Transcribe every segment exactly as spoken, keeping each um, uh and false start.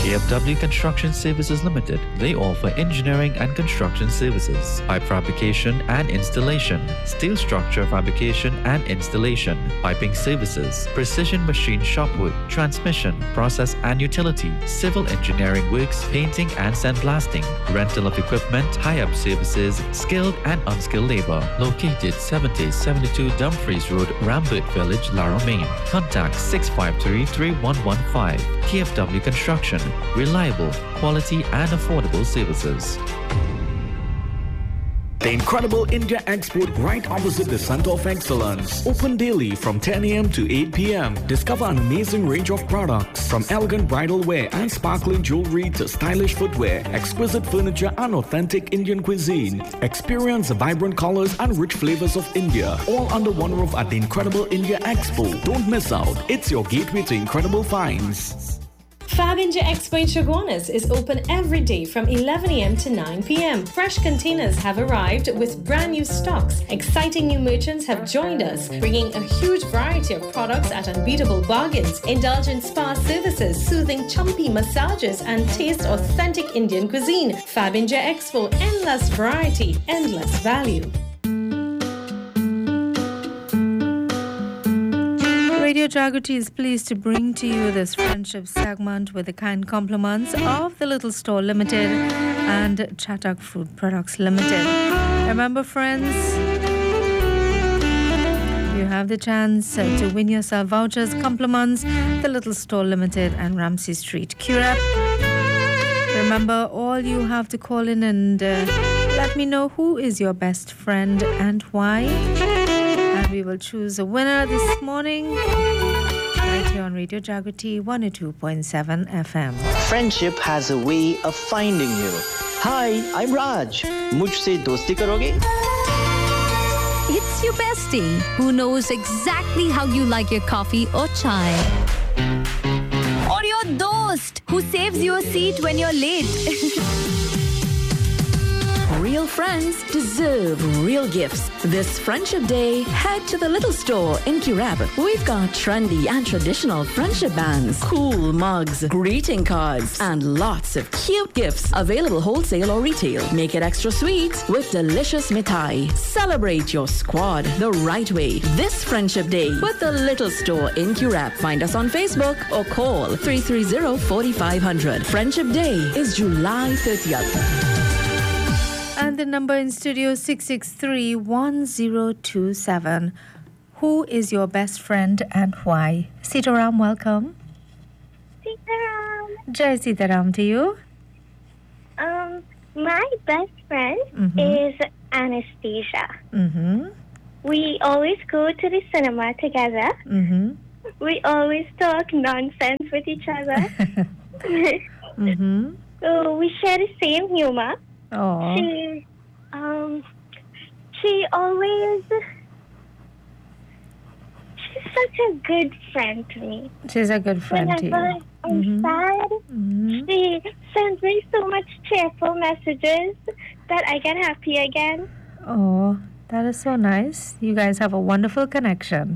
K F W Construction Services Limited. They offer engineering and construction services, pipe fabrication and installation, steel structure fabrication and installation, piping services, precision machine shop work, transmission, process and utility, civil engineering works, painting and sandblasting, rental of equipment, high-up services, skilled and unskilled labor. Located seventy seventy-two Dumfries Road, Rambert Village, Larro, Maine. Contact six five three, three one one five. K F W Construction. Reliable, quality and affordable services. The incredible India Expo right opposite the Center of Excellence. Open daily from ten a.m. to eight p.m. Discover an amazing range of products from elegant bridal wear and sparkling jewelry to stylish footwear, exquisite furniture and authentic Indian cuisine. Experience the vibrant colors and rich flavors of India, all under one roof at the incredible India Expo. Don't miss out. It's your gateway to incredible finds. Fab India Expo in Chaguanas is open every day from eleven a.m. to nine p.m. Fresh containers have arrived with brand new stocks. Exciting new merchants have joined us, bringing a huge variety of products at unbeatable bargains. Indulge in spa services, soothing chumpy massages, and taste authentic Indian cuisine. Fab India Expo, endless variety, endless value. Radio Jagriti is pleased to bring to you this friendship segment with the kind compliments of the Little Store Limited and Chatak Food Products Limited. Remember, friends, you have the chance uh, to win yourself vouchers, compliments, the Little Store Limited and Ramsey Street, Curab. Remember, all you have to call in and uh, let me know who is your best friend and why. We will choose a winner this morning right here on Radio Jagriti one oh two point seven F M. Friendship has a way of finding you. Hi, I'm Raj. Mujhse dosti karoge? It's your bestie who knows exactly how you like your coffee or chai. Or your dost who saves you a seat when you're late. Real friends deserve real gifts. This Friendship Day, head to the Little Store in Curab. We've got trendy and traditional friendship bands, cool mugs, greeting cards, and lots of cute gifts available wholesale or retail. Make it extra sweet with delicious mithai. Celebrate your squad the right way this Friendship Day with the Little Store in Curab. Find us on Facebook or call three three zero, four five zero zero. Friendship Day is July thirtieth. And the number in studio six six three, one zero two seven. Who is your best friend and why? Sitaram, welcome. Sitaram. Jai Sitaram to you. Um, my best friend mm-hmm. is Anastasia. Mm-hmm. We always go to the cinema together. Mm-hmm. We always talk nonsense with each other. mm-hmm. So we share the same humor. Oh. She, um, she always, she's such a good friend to me. She's a good friend Whenever to you. I'm mm-hmm. sad, mm-hmm. she sends me so much cheerful messages that I get happy again. Oh, that is so nice. You guys have a wonderful connection.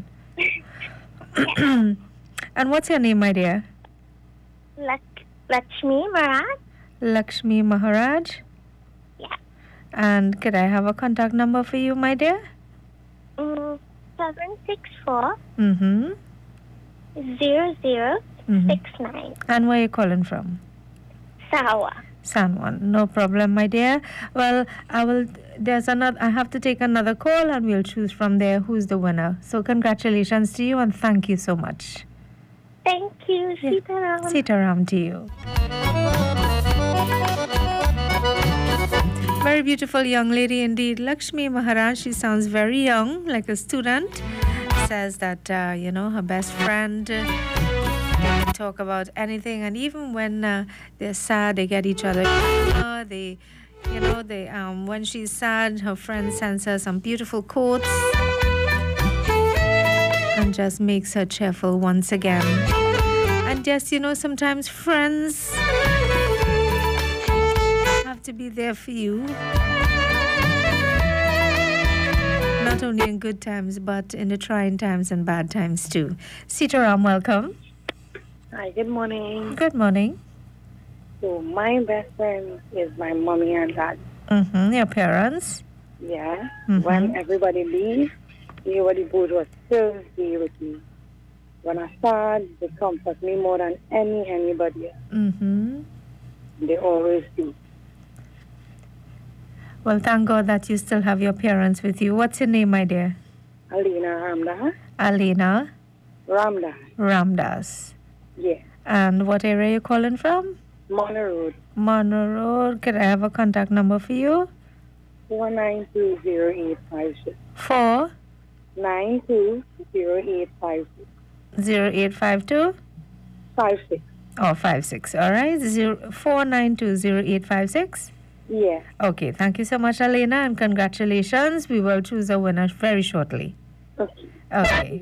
And what's your name, my dear? Lak- Lakshmi Maharaj. Lakshmi Maharaj? Yeah. And could I have a contact number for you, my dear? Mm, seven six four Mm-hmm. zero zero mm-hmm. six nine. And where are you calling from? Sawa. San Juan. No problem, my dear. Well, I will. There's another. I have to take another call, and we'll choose from there who's the winner. So, congratulations to you, and thank you so much. Thank you, Sitaram. Yeah. Sitaram to you. Very beautiful young lady indeed. Lakshmi Maharaj, she sounds very young, like a student. Says that, uh, you know, her best friend uh, can talk about anything. And even when uh, they're sad, they get each other. Uh, they, you know, they um, when she's sad, her friend sends her some beautiful quotes and just makes her cheerful once again. And just, you know, sometimes friends have to be there for you, not only in good times but in the trying times and bad times too. Sitaram, welcome. Hi, good morning. Good morning. So my best friend is my mommy and dad. Mm-hmm. Your parents? Yeah. Mhm. When everybody leaves, everybody both was still there with me. When I sad, they comfort me more than any anybody else. Mm-hmm. They always do. Well, thank God that you still have your parents with you. What's your name, my dear? Alina Ramdas. Alina Ramdas. Ramdas. Yeah. And what area are you calling from? Mono Road. Mono Road. Could I have a contact number for you? four nine two zero eight five six. Four nine two zero eight five six. zero eight five two Five six. or five six. All right. Zero four nine two zero eight five six. Yeah. Okay. Thank you so much, Alina, and congratulations. We will choose a winner very shortly. Okay. Okay.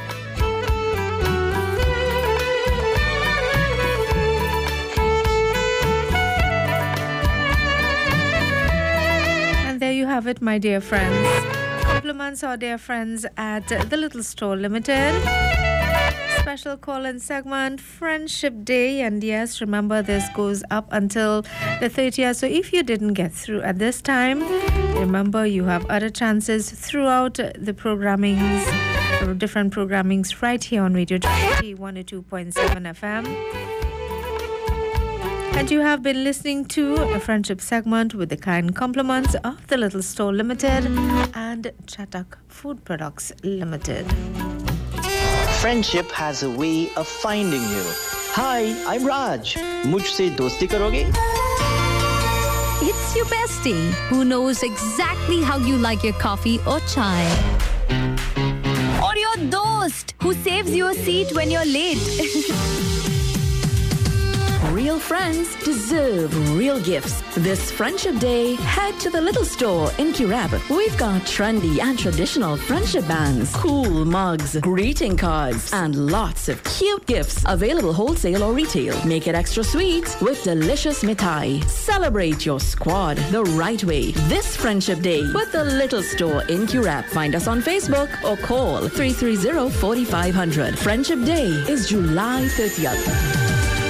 And there you have it, my dear friends. Compliments our dear friends at the Little Store Limited. Special call-in segment, Friendship Day. And yes, remember this goes up until the thirtieth. So if you didn't get through at this time, remember you have other chances throughout the programmings, or different programmings right here on Radio Trinity one oh two point seven F M. And you have been listening to a friendship segment with the kind compliments of the Little Store Limited and Chatak Food Products Limited. Friendship has a way of finding you. Hi, I'm Raj. मुझसे दोस्ती करोगे? It's your bestie who knows exactly how you like your coffee or chai. Or your dost who saves you a seat when you're late. Real friends deserve real gifts. This Friendship Day, head to the Little Store in Kirab. We've got trendy and traditional friendship bands, cool mugs, greeting cards, and lots of cute gifts available wholesale or retail. Make it extra sweet with delicious mithai. Celebrate your squad the right way this Friendship Day with the Little Store in Kirab. Find us on Facebook or call three three zero, four five zero zero. Friendship Day is July thirtieth.